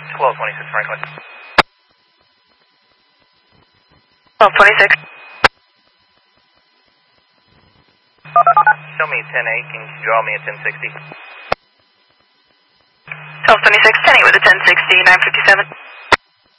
1226 Franklin. 1226. Show me 10-8, can you draw me a 1060? 1226, 10-8 with a 1060, 957.